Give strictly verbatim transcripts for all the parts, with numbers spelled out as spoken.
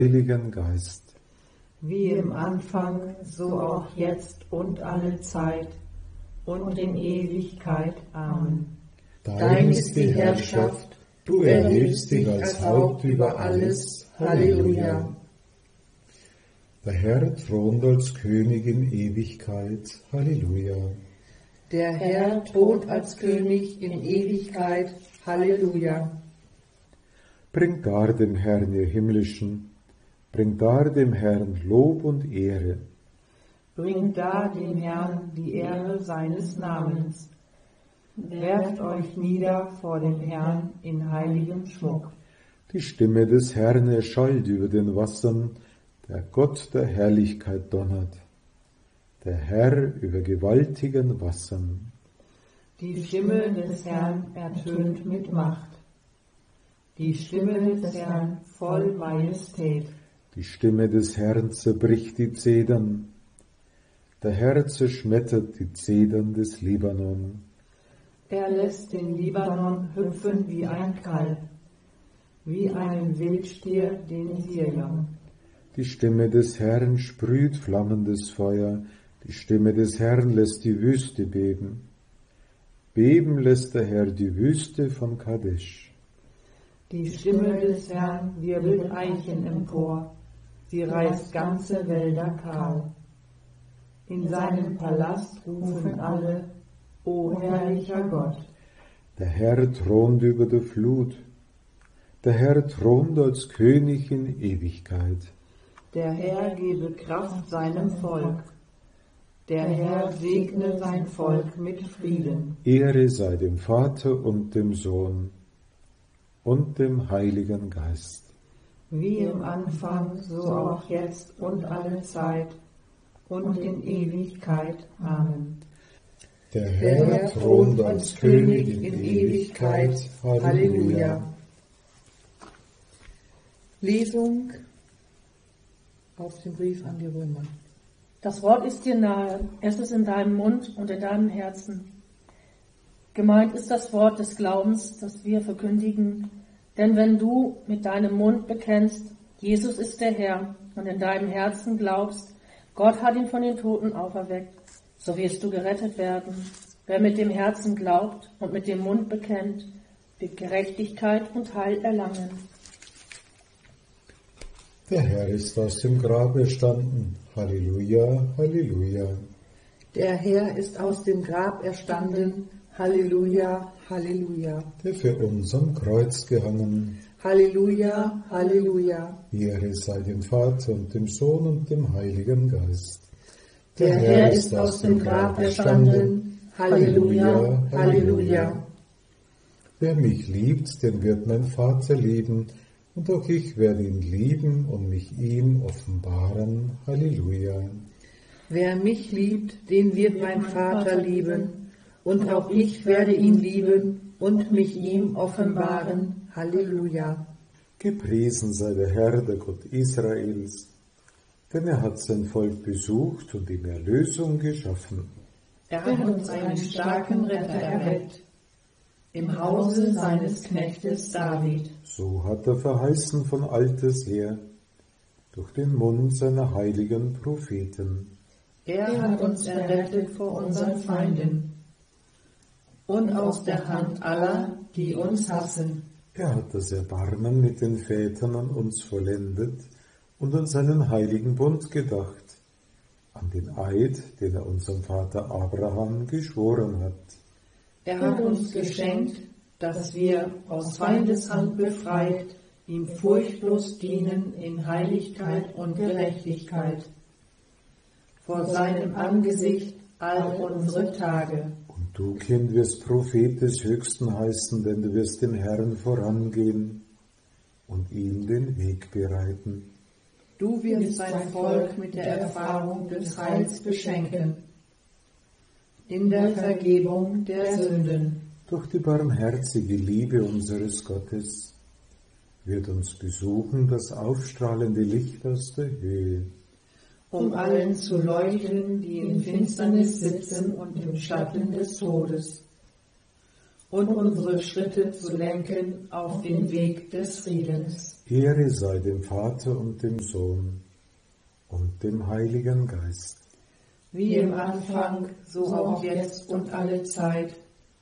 Heiligen Geist, wie im Anfang, so auch jetzt und alle Zeit und in Ewigkeit. Amen. Dein ist die Herrschaft, du erhebst dich als Haupt über alles. Halleluja. der Herr thront als König in Ewigkeit. Halleluja. Der Herr thront als König in Ewigkeit. Halleluja. Bringt dar dem Herrn, ihr Himmlischen, bringt dar dem Herrn Lob und Ehre. Bringt dar dem Herrn die Ehre seines Namens. Werft euch nieder vor dem Herrn in heiligem Schmuck. Die Stimme des Herrn erschallt über den Wassern, der Gott der Herrlichkeit donnert. Der Herr über gewaltigen Wassern. Die Stimme des Herrn ertönt mit Macht. Die Stimme des Herrn voll Majestät. Die Stimme des Herrn zerbricht die Zedern. Der Herr zerschmettert die Zedern des Libanon. Er lässt den Libanon hüpfen wie ein Kalb, wie einen Wildstier den Sirion. Die Stimme des Herrn sprüht flammendes Feuer. Die Stimme des Herrn lässt die Wüste beben. Beben lässt der Herr die Wüste von Kadesh. Die Stimme des Herrn wirbelt Eichen empor. Sie reißt ganze Wälder kahl. In seinem Palast rufen alle, O herrlicher Gott. Der Herr thront über der Flut. Der Herr thront als König in Ewigkeit. Der Herr gebe Kraft seinem Volk. Der Herr segne sein Volk mit Frieden. Ehre sei dem Vater und dem Sohn und dem Heiligen Geist. Wie im Anfang, so auch jetzt und alle Zeit und in Ewigkeit. Amen. Der Der Herr thront als König in Ewigkeit. Halleluja. Lesung aus dem Brief an die Römer. Das Wort ist dir nahe, es ist in deinem Mund und in deinem Herzen. Gemeint ist das Wort des Glaubens, das wir verkündigen, denn wenn du mit deinem Mund bekennst, Jesus ist der Herr, und in deinem Herzen glaubst, Gott hat ihn von den Toten auferweckt, so wirst du gerettet werden. Wer mit dem Herzen glaubt und mit dem Mund bekennt, wird Gerechtigkeit und Heil erlangen. Der Herr ist aus dem Grab erstanden. Halleluja, Halleluja. Der Herr ist aus dem Grab erstanden. Halleluja, Halleluja. Der für uns am Kreuz gehangen. Halleluja, Halleluja. Ehre sei dem Vater und dem Sohn und dem Heiligen Geist. Der Herr ist aus dem Grab erstanden. Halleluja, Halleluja. Wer mich liebt, den wird mein Vater lieben, und auch ich werde ihn lieben und mich ihm offenbaren. Halleluja. Wer mich liebt, den wird mein Vater lieben, und auch ich werde ihn lieben und mich ihm offenbaren. Halleluja. Gepriesen sei der Herr, der Gott Israels, denn er hat sein Volk besucht und ihm Erlösung geschaffen. Er hat uns einen starken Retter erweckt, im Hause seines Knechtes David. So hat er verheißen von alters her, durch den Mund seiner heiligen Propheten. Er hat uns errettet vor unseren Feinden und aus der Hand aller, die uns hassen. Er hat das Erbarmen mit den Vätern an uns vollendet und an seinen heiligen Bund gedacht, an den Eid, den er unserem Vater Abraham geschworen hat. Er hat uns geschenkt, dass wir aus Feindeshand befreit, ihm furchtlos dienen in Heiligkeit und Gerechtigkeit, vor seinem Angesicht all unsere Tage. Und du, Kind, wirst Prophet des Höchsten heißen, denn du wirst dem Herrn vorangehen und ihm den Weg bereiten. Du wirst sein Volk mit der Erfahrung des Heils beschenken, in der Vergebung der Sünden. Durch die barmherzige Liebe unseres Gottes wird uns besuchen das aufstrahlende Licht aus der Höhe, um allen zu leuchten, die in Finsternis sitzen und im Schatten des Todes, und unsere Schritte zu lenken auf den Weg des Friedens. Ehre sei dem Vater und dem Sohn und dem Heiligen Geist. Wie im Anfang, so auch jetzt und alle Zeit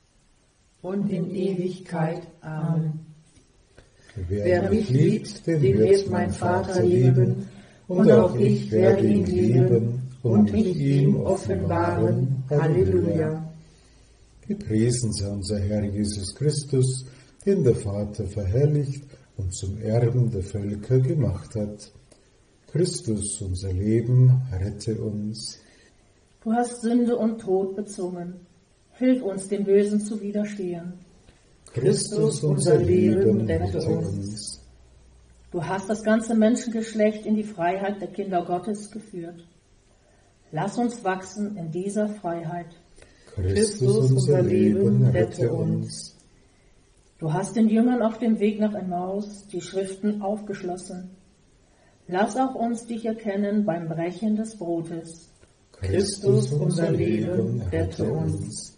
und in Ewigkeit. Amen. Wer, Wer mich liebt, den wird mein Vater lieben, und auch ich werde ihn lieben und mich ihm offenbaren. Halleluja. Gepriesen sei unser Herr Jesus Christus, den der Vater verherrlicht und zum Erben der Völker gemacht hat. Christus, unser Leben, rette uns. Du hast Sünde und Tod bezwungen. Hilf uns, dem Bösen zu widerstehen. Christus, unser Leben, rette uns. Du hast das ganze Menschengeschlecht in die Freiheit der Kinder Gottes geführt. Lass uns wachsen in dieser Freiheit. Christus, unser Leben, rette uns. Du hast den Jüngern auf dem Weg nach Emmaus die Schriften aufgeschlossen. Lass auch uns dich erkennen beim Brechen des Brotes. Christus, unser Leben, rette uns.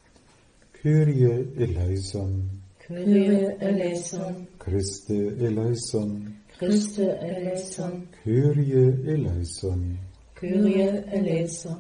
Kyrie eleison. Kyrie eleison. Christe eleison. Christe eleison. Kyrie eleison. Kyrie eleison.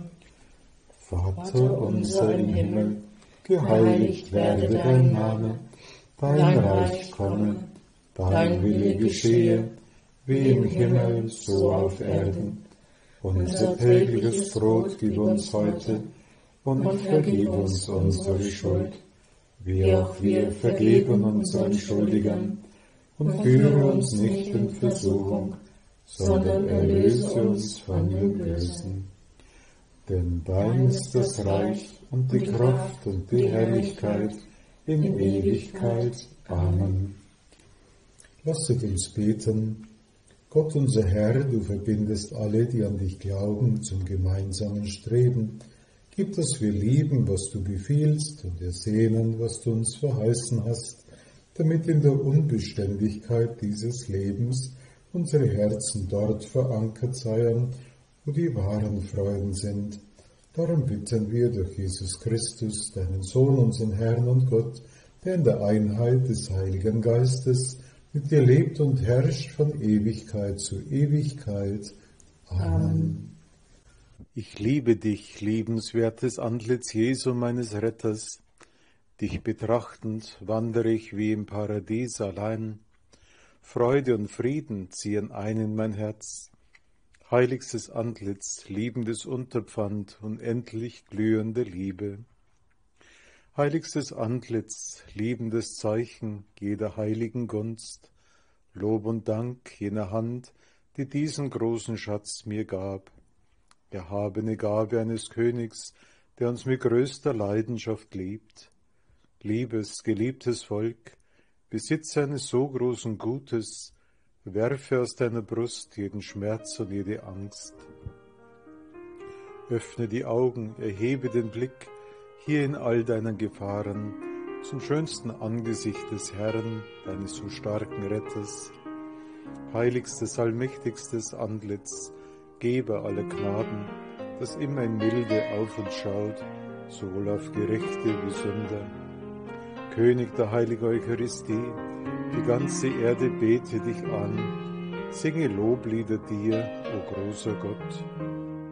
Vater unser im Himmel, geheiligt werde dein Name, dein Reich komme, dein Wille geschehe, wie im Himmel, so auf Erden. Unser tägliches Brot gib uns heute und vergib uns unsere Schuld, wie auch wir vergeben unseren Schuldigern, und führe uns nicht in Versuchung, sondern erlöse uns von dem Bösen. Denn dein ist das Reich und die Kraft und die Herrlichkeit in Ewigkeit. Amen. Lasset uns beten. Gott unser Herr, du verbindest alle, die an dich glauben, zum gemeinsamen Streben. Gib, dass wir lieben, was du befiehlst, und ersehnen, was du uns verheißen hast, damit in der Unbeständigkeit dieses Lebens unsere Herzen dort verankert seien, wo die wahren Freuden sind. Darum bitten wir durch Jesus Christus, deinen Sohn, unseren Herrn und Gott, der in der Einheit des Heiligen Geistes mit dir lebt und herrscht von Ewigkeit zu Ewigkeit. Amen. Ich liebe dich, liebenswertes Antlitz Jesu, meines Retters. Dich betrachtend wandere ich wie im Paradies allein. Freude und Frieden ziehen ein in mein Herz. Heiligstes Antlitz, liebendes Unterpfand, unendlich glühende Liebe. Heiligstes Antlitz, liebendes Zeichen jeder heiligen Gunst, Lob und Dank jener Hand, die diesen großen Schatz mir gab. Erhabene Gabe eines Königs, der uns mit größter Leidenschaft liebt. Liebes, geliebtes Volk, Besitz eines so großen Gutes, werfe aus deiner Brust jeden Schmerz und jede Angst. Öffne die Augen, erhebe den Blick, hier in all deinen Gefahren, zum schönsten Angesicht des Herrn, deines so starken Retters. Heiligstes, allmächtigstes Antlitz, Geber aller Gnaden, das immer in Milde auf uns schaut, sowohl auf Gerechte wie Sünder. König der heiligen Eucharistie, die ganze Erde bete dich an, singe Loblieder dir, o großer Gott.